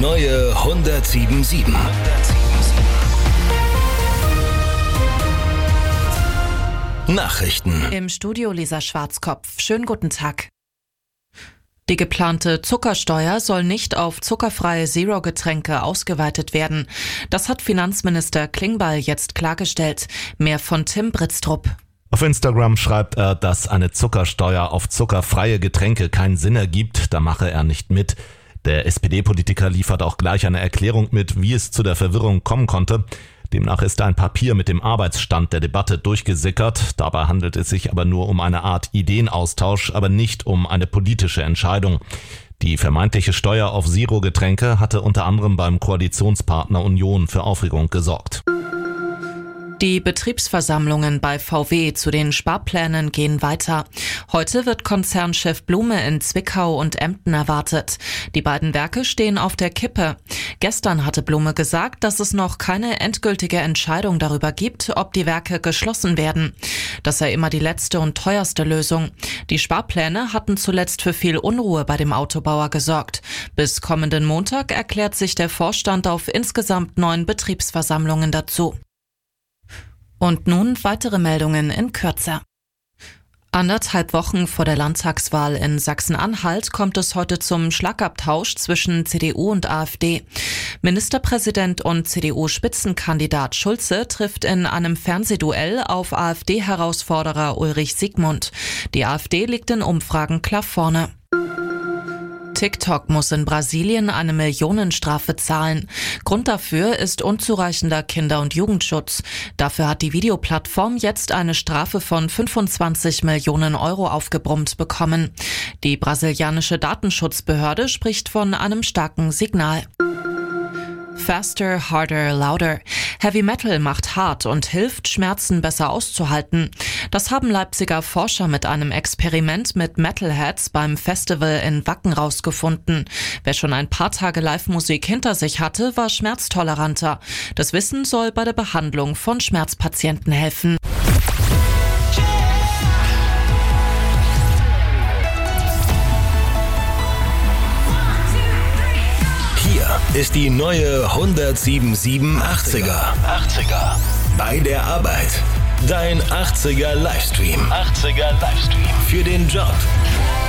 neue 107.7. Nachrichten. Im Studio Lisa Schwarzkopf. Schönen guten Tag. Die geplante Zuckersteuer soll nicht auf zuckerfreie Zero-Getränke ausgeweitet werden. Das hat Finanzminister Klingbeil jetzt klargestellt. Mehr von Tim Britztrup. Auf Instagram schreibt er, dass eine Zuckersteuer auf zuckerfreie Getränke keinen Sinn ergibt, da mache er nicht mit. Der SPD-Politiker liefert auch gleich eine Erklärung mit, wie es zu der Verwirrung kommen konnte. Demnach ist ein Papier mit dem Arbeitsstand der Debatte durchgesickert. Dabei handelt es sich aber nur um eine Art Ideenaustausch, aber nicht um eine politische Entscheidung. Die vermeintliche Steuer auf Zero-Getränke hatte unter anderem beim Koalitionspartner Union für Aufregung gesorgt. Die Betriebsversammlungen bei VW zu den Sparplänen gehen weiter. Heute wird Konzernchef Blume in Zwickau und Emden erwartet. Die beiden Werke stehen auf der Kippe. Gestern hatte Blume gesagt, dass es noch keine endgültige Entscheidung darüber gibt, ob die Werke geschlossen werden. Das sei immer die letzte und teuerste Lösung. Die Sparpläne hatten zuletzt für viel Unruhe bei dem Autobauer gesorgt. Bis kommenden Montag erklärt sich der Vorstand auf insgesamt 9 Betriebsversammlungen dazu. Und nun weitere Meldungen in Kürze. 1,5 Wochen vor der Landtagswahl in Sachsen-Anhalt kommt es heute zum Schlagabtausch zwischen CDU und AfD. Ministerpräsident und CDU-Spitzenkandidat Schulze trifft in einem Fernsehduell auf AfD-Herausforderer Ulrich Siegmund. Die AfD liegt in Umfragen klar vorne. TikTok muss in Brasilien eine Millionenstrafe zahlen. Grund dafür ist unzureichender Kinder- und Jugendschutz. Dafür hat die Videoplattform jetzt eine Strafe von 25 Millionen Euro aufgebrummt bekommen. Die brasilianische Datenschutzbehörde spricht von einem starken Signal. Faster, harder, louder. Heavy Metal macht hart und hilft, Schmerzen besser auszuhalten. Das haben Leipziger Forscher mit einem Experiment mit Metalheads beim Festival in Wacken rausgefunden. Wer schon ein paar Tage Live-Musik hinter sich hatte, war schmerztoleranter. Das Wissen soll bei der Behandlung von Schmerzpatienten helfen. Ist die neue 107.7 80er. Bei der Arbeit. Dein 80er Livestream. Für den Job.